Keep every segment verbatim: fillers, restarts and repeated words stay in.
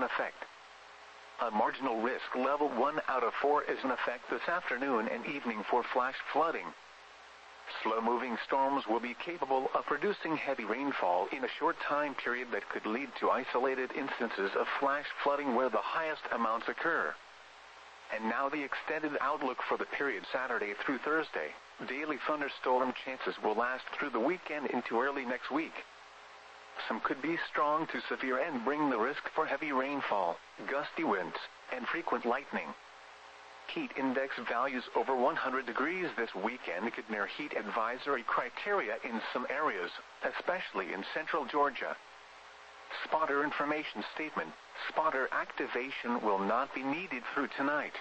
effect. A marginal risk level one out of four is in effect this afternoon and evening for flash flooding. Slow-moving storms will be capable of producing heavy rainfall in a short time period that could lead to isolated instances of flash flooding where the highest amounts occur. And now the extended outlook for the period Saturday through Thursday. Daily thunderstorm chances will last through the weekend into early next week. Some could be strong to severe and bring the risk for heavy rainfall, gusty winds, and frequent lightning. Heat index values over one hundred degrees this weekend could near heat advisory criteria in some areas, especially in central Georgia. Spotter information statement: spotter activation will not be needed through tonight.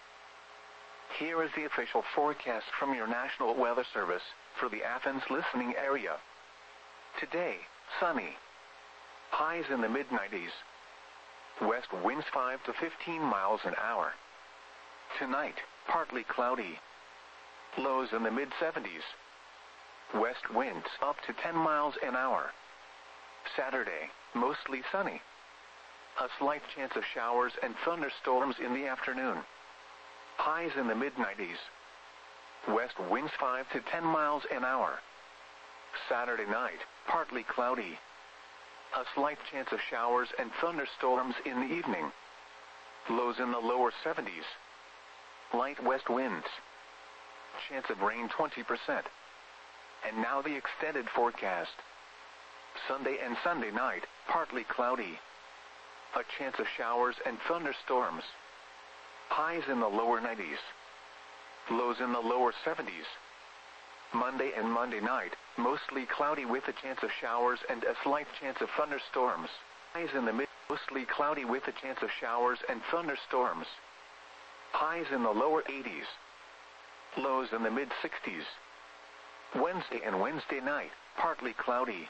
Here is the official forecast from your National Weather Service for the Athens listening area. Today, sunny. Highs in the mid nineties. West winds five to fifteen miles an hour. Tonight, partly cloudy. Lows in the mid seventies. West winds up to ten miles an hour. Saturday, mostly sunny. A slight chance of showers and thunderstorms in the afternoon. Highs in the mid nineties. West winds five to ten miles an hour. Saturday night, partly cloudy. A slight chance of showers and thunderstorms in the evening. Lows in the lower seventies. Light west winds. Chance of rain twenty percent. And now the extended forecast. Sunday and Sunday night, partly cloudy. A chance of showers and thunderstorms. Highs in the lower nineties. Lows in the lower seventies. Monday and Monday night, mostly cloudy with a chance of showers and a slight chance of thunderstorms. Highs in the mid, mostly cloudy with a chance of showers and thunderstorms. Highs in the lower eighties. Lows in the mid sixties. Wednesday and Wednesday night, partly cloudy.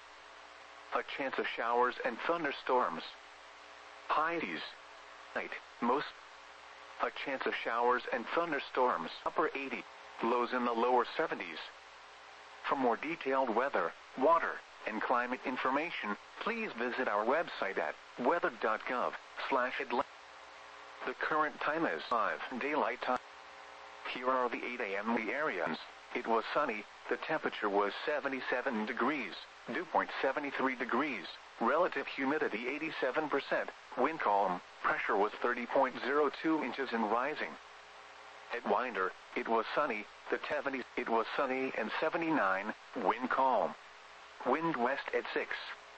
A chance of showers and thunderstorms. Highs night, most. A chance of showers and thunderstorms. Upper eighty. Lows in the lower seventies. For more detailed weather, water, and climate information, please visit our website at weather dot gov slash Atlanta. The current time is five daylight time. Here are the eight A M the areas. It was sunny, the temperature was seventy-seven degrees, dew point seventy-three degrees, relative humidity eighty-seven percent, wind calm, pressure was thirty point zero two inches and rising. At Winder, it was sunny, the seventies, it was sunny and seventy-nine, wind calm. Wind west at six.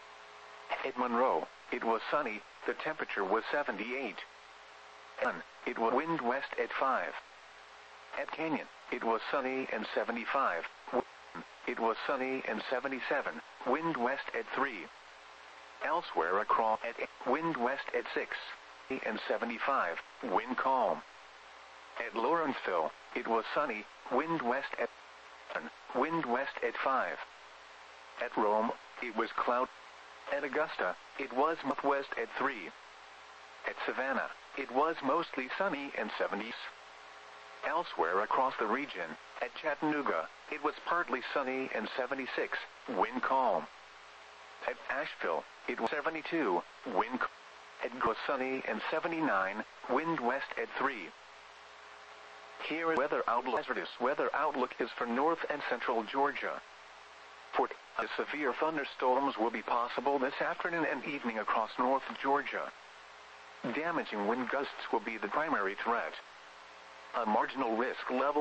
At Monroe, it was sunny, the temperature was seventy-eight. It was wind west at five. At Canyon, it was sunny and seventy-five. It was sunny and seventy-seven, wind west at three. Elsewhere across at wind west at six and seventy-five, wind calm. At Lawrenceville, it was sunny, wind west at wind west at five. At Rome, it was cloudy. At Augusta, it was northwest at three. At Savannah, it was mostly sunny and seventies. Elsewhere across the region, at Chattanooga, it was partly sunny and seventy-six, wind calm. At Asheville, it was seventy-two, wind calm. It was sunny and seventy-nine, wind west at three. Here is weather outlook. Hazardous weather outlook is for north and central Georgia. For the severe thunderstorms will be possible this afternoon and evening across north Georgia. Damaging wind gusts will be the primary threat. A marginal risk level